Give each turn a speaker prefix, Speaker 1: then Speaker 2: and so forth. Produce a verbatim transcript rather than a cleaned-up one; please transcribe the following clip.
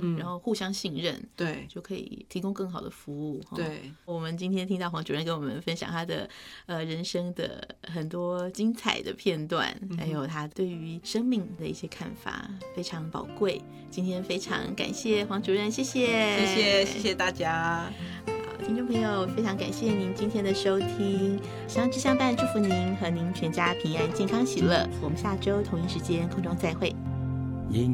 Speaker 1: 嗯，然后互相信任，
Speaker 2: 对，
Speaker 1: 就可以提供更好的服务。
Speaker 2: 对，
Speaker 1: 我们今天听到黄主任跟我们分享他的呃人生的很多精彩的片段，嗯、还有他对于生命的一些看法，非常宝贵。今天非常感谢黄主任，谢谢，
Speaker 2: 谢谢，谢谢大家。
Speaker 1: 听众朋友，非常感谢您今天的收听，相知相伴，祝福您和您全家平安、健康、喜乐。我们下周同一时间空中再会。